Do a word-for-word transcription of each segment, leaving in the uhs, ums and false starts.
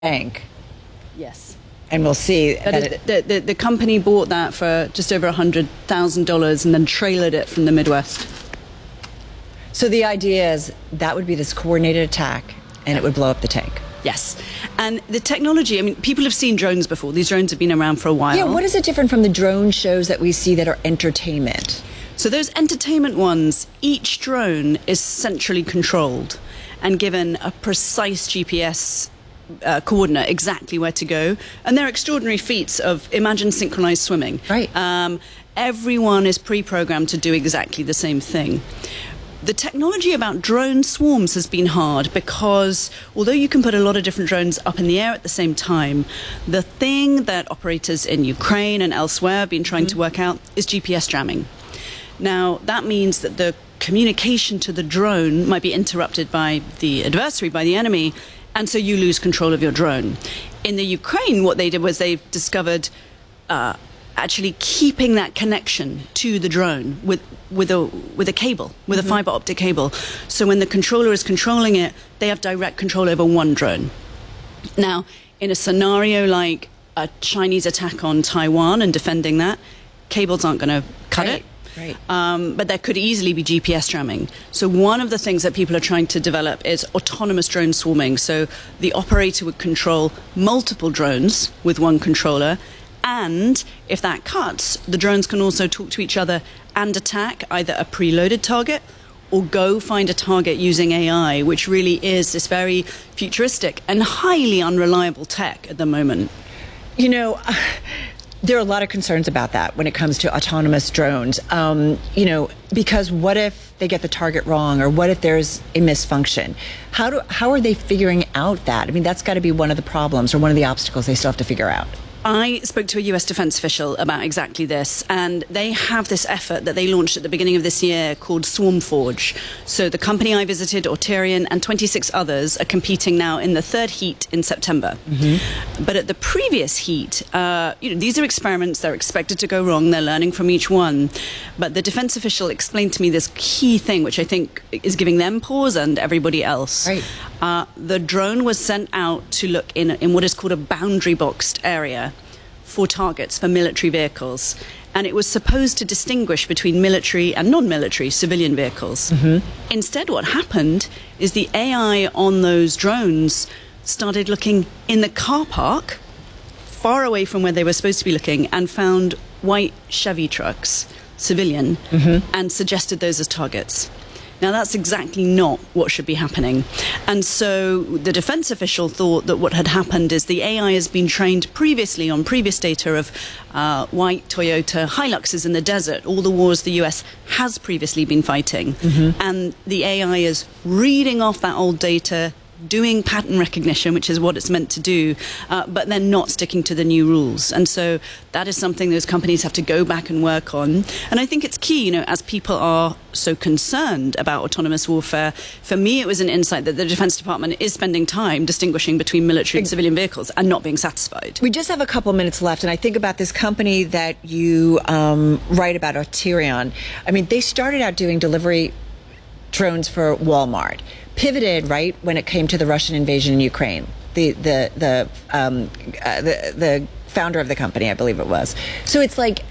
Tank. Yes. And we'll see. That is, the, the, the company bought that for just over one hundred thousand dollars and then trailered it from the Midwest. So the idea is that would be this coordinated attack and it would blow up the tank. Yes. And the technology, I mean, people have seen drones before. These drones have been around for a while. Yeah, what is it different from the drone shows that we see that are entertainment? So those entertainment ones, each drone is centrally controlled and given a precise G P S uh, coordinate, exactly where to go. And they're extraordinary feats of, imagine synchronized swimming. Right. Um, everyone is pre-programmed to do exactly the same thing. The technology about drone swarms has been hard because although you can put a lot of different drones up in the air at the same time, the thing that operators in Ukraine and elsewhere have been trying mm-hmm. to work out is G P S jamming. Now, that means that the communication to the drone might be interrupted by the adversary, by the enemy, and so you lose control of your drone. In the Ukraine, what they did was they discovered uh, actually keeping that connection to the drone with with a with a cable, with mm-hmm. a fiber optic cable. So when the controller is controlling it, they have direct control over one drone. Now, in a scenario like a Chinese attack on Taiwan and defending that, cables aren't going to cut right. it. Right. Um, but there could easily be G P S jamming. So one of the things that people are trying to develop is autonomous drone swarming. So the operator would control multiple drones with one controller. And if that cuts, the drones can also talk to each other and attack either a preloaded target or go find a target using A I, which really is this very futuristic and highly unreliable tech at the moment. You know, there are a lot of concerns about that when it comes to autonomous drones. Um, you know, because what if they get the target wrong, or what if there's a misfunction? How do how are they figuring out that? I mean, that's got to be one of the problems or one of the obstacles they still have to figure out. I spoke to a U S defense official about exactly this, and they have this effort that they launched at the beginning of this year called SwarmForge. So the company I visited, Auterion, and twenty-six others are competing now in the third heat in September. Mm-hmm. But at the previous heat, uh, you know, these are experiments, they're expected to go wrong, they're learning from each one. But the defense official explained to me this key thing, which I think is giving them pause and everybody else. Right. Uh, the drone was sent out to look in, in what is called a boundary boxed area for targets for military vehicles, and it was supposed to distinguish between military and non-military civilian vehicles. Mm-hmm. Instead, what happened is the A I on those drones started looking in the car park far away from where they were supposed to be looking and found white Chevy trucks, civilian, mm-hmm. and suggested those as targets. Now, that's exactly not what should be happening. And so the defense official thought that what had happened is the A I has been trained previously on previous data of uh, white Toyota Hiluxes in the desert, all the wars the U S has previously been fighting. Mm-hmm. And the A I is reading off that old data, doing pattern recognition, which is what it's meant to do, uh, but then not sticking to the new rules. And so that is something those companies have to go back and work on. And I think it's key, you know, as people are so concerned about autonomous warfare, for me it was an insight that the Defense Department is spending time distinguishing between military and civilian vehicles and not being satisfied. We just have a couple minutes left, and I think about this company that you um, write about, Auterion. I mean, they started out doing delivery drones for Walmart, pivoted right when it came to the Russian invasion in Ukraine. The the the um, uh, the the founder of the company, I believe it was. So it's like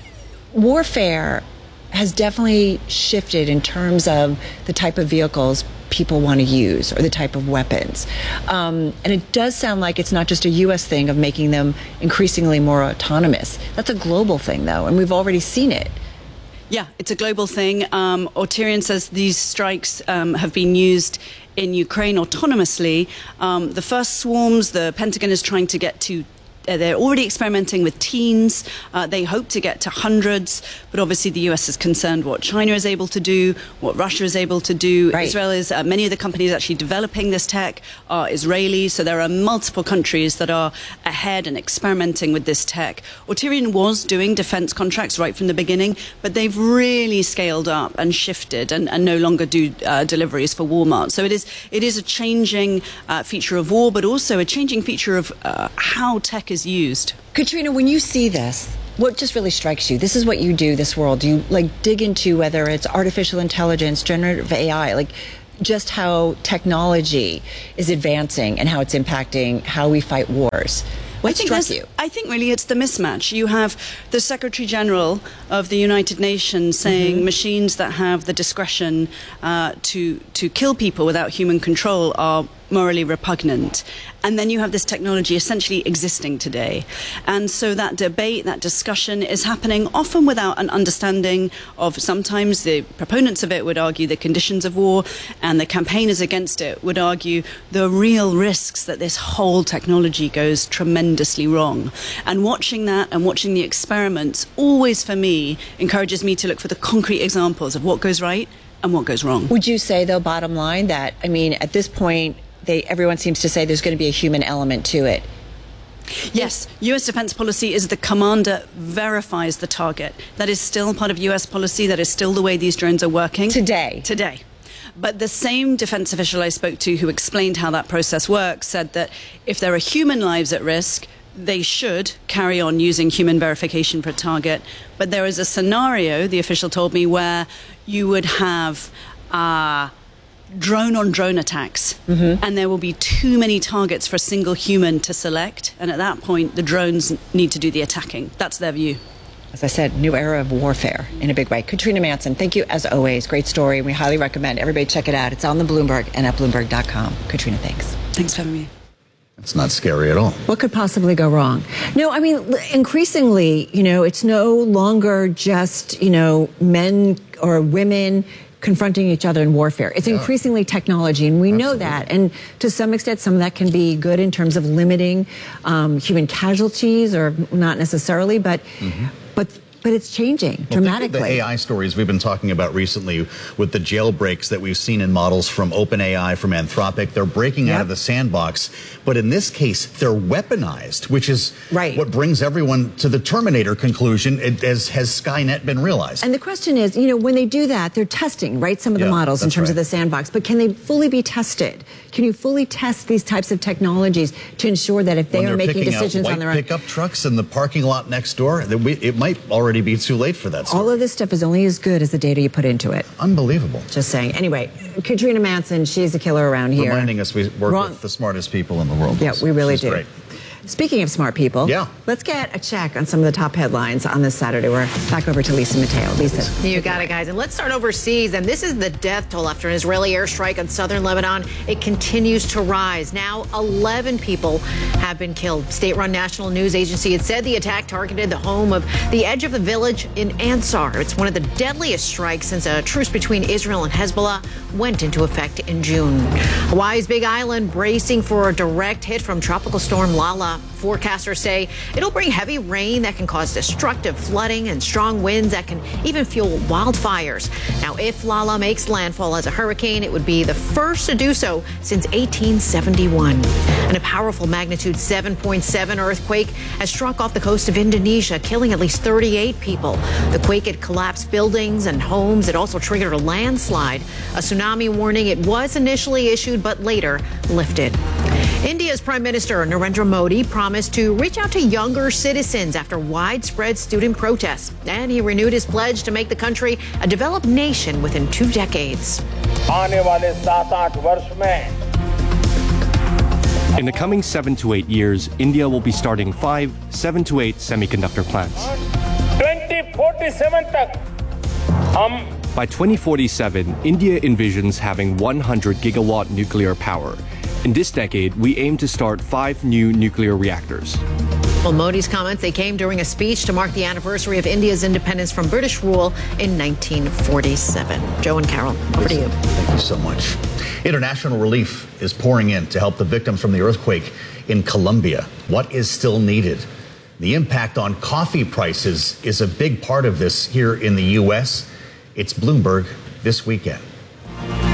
warfare has definitely shifted in terms of the type of vehicles people want to use or the type of weapons. Um, and it does sound like it's not just a U S thing of making them increasingly more autonomous. That's a global thing, though, and we've already seen it. Yeah, it's a global thing. Um, Auterion says these strikes um, have been used in Ukraine autonomously. Um, the first swarms, the Pentagon is trying to get to Uh, they're already experimenting with teens. Uh, they hope to get to hundreds, but obviously the U S is concerned what China is able to do, what Russia is able to do. Right. Israel is, uh, many of the companies actually developing this tech are Israeli, so there are multiple countries that are ahead and experimenting with this tech. Auterion was doing defense contracts right from the beginning, but they've really scaled up and shifted and, and no longer do uh, deliveries for Walmart. So it is, it is a changing uh, feature of war, but also a changing feature of uh, how tech is used. Katrina, when you see this, what just really strikes you? This is what you do, this world. You like dig into whether it's artificial intelligence, generative A I. Like, just how technology is advancing and how it's impacting how we fight wars. What I think struck there's- you? I think really it's the mismatch. You have the Secretary General of the United Nations saying Mm-hmm. machines that have the discretion uh, to to kill people without human control are morally repugnant. And then you have this technology essentially existing today. And so that debate, that discussion is happening often without an understanding of, sometimes the proponents of it would argue the conditions of war, and the campaigners against it would argue the real risks that this whole technology goes tremendously wrong. And watching that and watching the experiments always, for me, encourages me to look for the concrete examples of what goes right and what goes wrong. Would you say, though, bottom line, that, I mean, at this point, they everyone seems to say there's going to be a human element to it? Yes, U S defense policy is the commander verifies the target. That is still part of U S policy. That is still the way these drones are working. Today. Today. But the same defense official I spoke to who explained how that process works said that if there are human lives at risk, they should carry on using human verification for a target. But there is a scenario, the official told me, where you would have uh, drone-on-drone attacks, mm-hmm. and there will be too many targets for a single human to select, and at that point, the drones need to do the attacking. That's their view. As I said, new era of warfare in a big way. Katrina Manson, thank you as always. Great story. We highly recommend everybody check it out. It's on the Bloomberg and at Bloomberg dot com. Katrina, thanks. Thanks for having me. It's not scary at all. What could possibly go wrong? No, I mean, increasingly, you know, it's no longer just, you know, men or women confronting each other in warfare. It's yeah. increasingly technology, and we Absolutely. know that. And to some extent, some of that can be good in terms of limiting um, human casualties, or not necessarily, but mm-hmm. but but it's changing well, dramatically. The A I stories we've been talking about recently with the jailbreaks that we've seen in models from OpenAI, from Anthropic, they're breaking yep. out of the sandbox. But in this case, they're weaponized, which is right. what brings everyone to the Terminator conclusion, as has Skynet been realized. And the question is, you know, when they do that, they're testing, right, some of the yeah, models in terms right. of the sandbox. But can they fully be tested? Can you fully test these types of technologies to ensure that if they when are making decisions out on their own? Pickup trucks in the parking lot next door, it might already be too late for that story. All of this stuff is only as good as the data you put into it. Unbelievable. Just saying. Anyway, Katrina Manson, she's a killer around here. Reminding us we work Wrong. with the smartest people in the world. Yeah, we really She's do. Great. Speaking of smart people, yeah. let's get a check on some of the top headlines on this Saturday. We're back over to Lisa Mateo. Lisa. You got it, guys. And let's start overseas. And this is the death toll after an Israeli airstrike on southern Lebanon. It continues to rise. Now, eleven people have been killed. State-run national news agency had said the attack targeted the home of the edge of the village in Ansar. It's one of the deadliest strikes since a truce between Israel and Hezbollah went into effect in June. Hawaii's Big Island bracing for a direct hit from tropical storm Lala. Forecasters say it'll bring heavy rain that can cause destructive flooding and strong winds that can even fuel wildfires. Now, if Lala makes landfall as a hurricane, it would be the first to do so since eighteen seventy-one. And a powerful magnitude seven point seven earthquake has struck off the coast of Indonesia, killing at least thirty-eight people. The quake had collapsed buildings and homes. It also triggered a landslide. A tsunami warning, it was initially issued, but later lifted. India's Prime Minister Narendra Modi promised to reach out to younger citizens after widespread student protests. And he renewed his pledge to make the country a developed nation within two decades. In the coming seven to eight years, India will be starting five, seven to eight semiconductor plants. twenty forty-seven tak hum By twenty forty-seven, India envisions having one hundred gigawatt nuclear power. In this decade, we aim to start five new nuclear reactors. Well, Modi's comments, they came during a speech to mark the anniversary of India's independence from British rule in nineteen forty-seven. Joe and Carol, over to you. Thank you so much. International relief is pouring in to help the victims from the earthquake in Colombia. What is still needed? The impact on coffee prices is a big part of this here in the U S. It's Bloomberg this weekend.